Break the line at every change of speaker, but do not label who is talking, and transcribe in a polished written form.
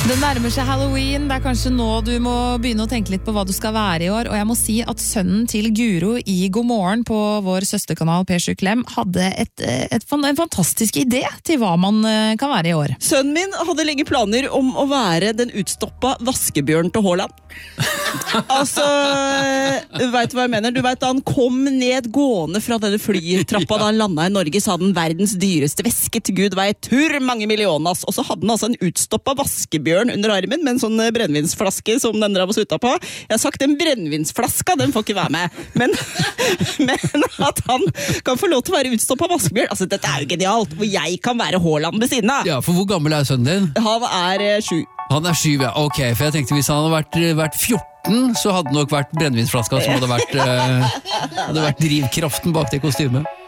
Det nærmer seg Halloween, det kanskje nå du må begynne å tenke litt på hva du skal være i år, og jeg må si at sønnen til Guro i God Morgen på vår søsterkanal P7 Klem hadde en fantastisk idé til hva man kan være i år.
Sønnen min hadde lenge planer om å være den utstoppa vaskebjørn til Haaland. Altså, vet du hva jeg mener? Du vet da han kom ned gående fra denne flytrappa da han landet i Norge, så hadde han verdens dyreste veske til Gud vet mange millioner, og så hadde han altså en utstoppa vaskebjørn under armen med en sånn brennevinsflaske som den drev og sutta på. Jeg har sagt den brennevinsflaska, den får ikke være med. Men at han kan få lov til å være utstoppet vaskebjørn, altså dette er jo genialt, hvor jeg kan være Haaland ved siden av.
Ja, for hvor gammel er sønnen din?
Han er 7.
Han er 7, ja. Ok, for jeg tenkte hvis han hadde vært 14, så hadde det nok vært brennevinsflaska som hadde vært drivkraften bak det kostymet.